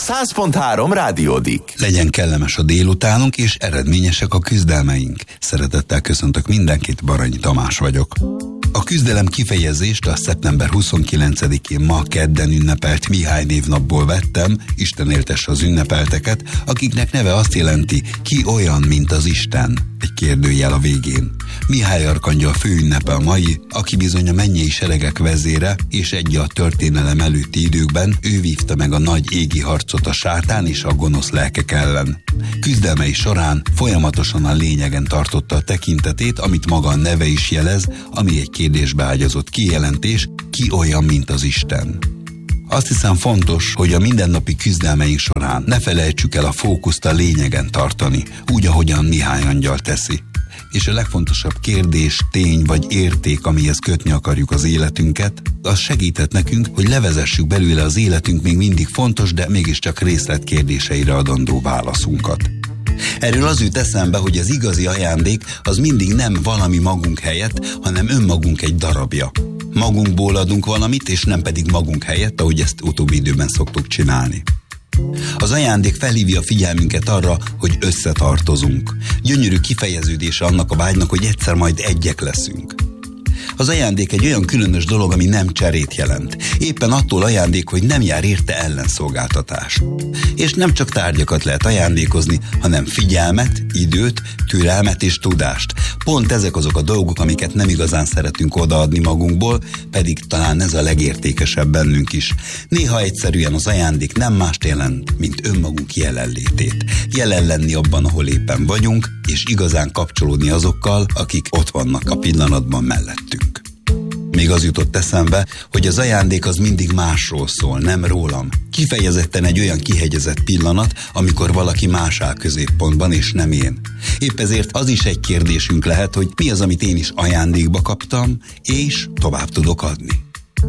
100.3 Rádiódik. Legyen kellemes a délutánunk, és eredményesek a küzdelmeink. Szeretettel köszöntök mindenkit, Baranyi Tamás vagyok. A küzdelem kifejezést a szeptember 29-én ma kedden ünnepelt Mihály névnapból vettem, Isten éltesse az ünnepelteket, akiknek neve azt jelenti, ki olyan, mint az Isten, egy kérdőjel a végén. Mihály arkangyal főünnepe a mai, aki bizony a mennyei seregek vezére, és egy a történelem előtti időkben ő vívta meg a nagy égi harcot a sátán és a gonosz lelkek ellen. Küzdelmei során folyamatosan a lényegen tartotta a tekintetét, amit maga a neve is jelez, ami egy kérdésbe ágyazott kijelentés, ki olyan, mint az Isten. Azt hiszem fontos, hogy a mindennapi küzdelmeink során ne felejtsük el a fókuszt a lényegen tartani, úgy, ahogyan Mihály angyal teszi. És a legfontosabb kérdés, tény vagy érték, amihez kötni akarjuk az életünket, az segített nekünk, hogy levezessük belőle az életünk még mindig fontos, de mégiscsak részletkérdéseire adandó válaszunkat. Erről az jut eszembe, hogy az igazi ajándék az mindig nem valami magunk helyett, hanem önmagunk egy darabja. Magunkból adunk valamit, és nem pedig magunk helyett, ahogy ezt utóbbi időben szoktuk csinálni. Az ajándék felhívja a figyelmünket arra, hogy összetartozunk. Gyönyörű kifejeződése annak a vágynak, hogy egyszer majd egyek leszünk. Az ajándék egy olyan különös dolog, ami nem cserét jelent. Éppen attól ajándék, hogy nem jár érte ellenszolgáltatás. És nem csak tárgyakat lehet ajándékozni, hanem figyelmet, időt, türelmet és tudást. Pont ezek azok a dolgok, amiket nem igazán szeretünk odaadni magunkból, pedig talán ez a legértékesebb bennünk is. Néha egyszerűen az ajándék nem mást jelent, mint önmagunk jelenlétét. Jelen lenni abban, ahol éppen vagyunk, és igazán kapcsolódni azokkal, akik ott vannak a pillanatban mellettünk. Még az jutott eszembe, hogy az ajándék az mindig másról szól, nem rólam. Kifejezetten egy olyan kihegyezett pillanat, amikor valaki más áll középpontban, és nem én. Épp ezért az is egy kérdésünk lehet, hogy mi az, amit én is ajándékba kaptam, és tovább tudok adni.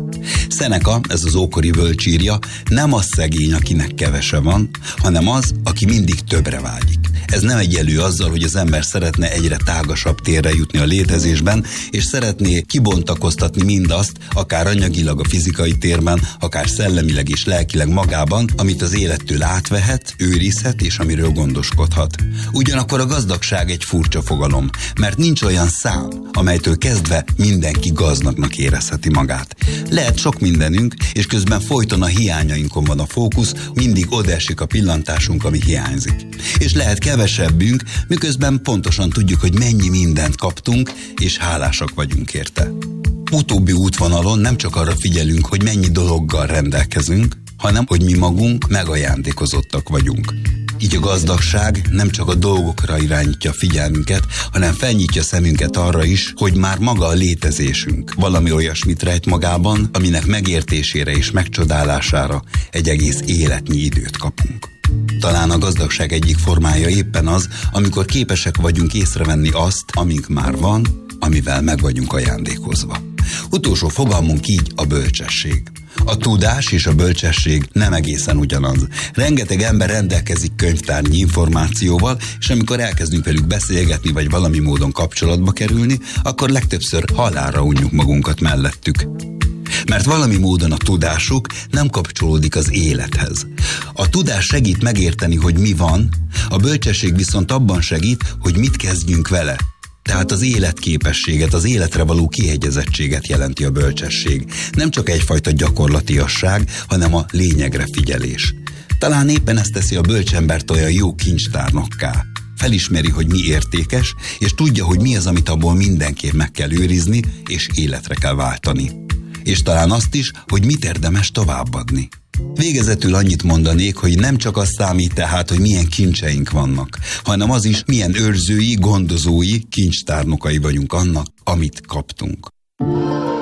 Seneca, ez az ókori bölcs írja, nem az szegény, akinek kevese van, hanem az, aki mindig többre vágyik. Ez nem egyenlő azzal, hogy az ember szeretne egyre tágasabb térre jutni a létezésben, és szeretné kibontakoztatni mindazt, akár anyagilag a fizikai térben, akár szellemileg és lelkileg magában, amit az élettől átvehet, őrizhet és amiről gondoskodhat. Ugyanakkor a gazdagság egy furcsa fogalom, mert nincs olyan szám, amelytől kezdve mindenki gazdagnak érezheti magát. Lehet sok mindenünk, és közben folyton a hiányainkon van a fókusz, mindig odaesik a pillantásunk, ami hiányzik. És lehet kevesebbünk, miközben pontosan tudjuk, hogy mennyi mindent kaptunk, és hálásak vagyunk érte. Utóbbi útvonalon nem csak arra figyelünk, hogy mennyi dologgal rendelkezünk, hanem hogy mi magunk megajándékozottak vagyunk. Így a gazdagság nem csak a dolgokra irányítja a figyelmünket, hanem felnyitja szemünket arra is, hogy már maga a létezésünk valami olyasmit rejt magában, aminek megértésére és megcsodálására egy egész életnyi időt kapunk. Talán a gazdagság egyik formája éppen az, amikor képesek vagyunk észrevenni azt, amink már van, amivel meg vagyunk ajándékozva. Utolsó fogalmunk így a bölcsesség. A tudás és a bölcsesség nem egészen ugyanaz. Rengeteg ember rendelkezik könyvtárnyi információval, és amikor elkezdünk velük beszélgetni, vagy valami módon kapcsolatba kerülni, akkor legtöbbször halálra unjuk magunkat mellettük. Mert valami módon a tudásuk nem kapcsolódik az élethez. A tudás segít megérteni, hogy mi van, a bölcsesség viszont abban segít, hogy mit kezdjünk vele. Tehát az életképességet, az életre való kihegyezettséget jelenti a bölcsesség. Nem csak egyfajta gyakorlatiasság, hanem a lényegre figyelés. Talán éppen ezt teszi a bölcsembert olyan jó kincstárnokká. Felismeri, hogy mi értékes, és tudja, hogy mi az, amit abból mindenképp meg kell őrizni, és életre kell váltani. És talán azt is, hogy mit érdemes továbbadni. Végezetül annyit mondanék, hogy nem csak az számít tehát, hogy milyen kincseink vannak, hanem az is, milyen őrzői, gondozói, kincstárnokai vagyunk annak, amit kaptunk.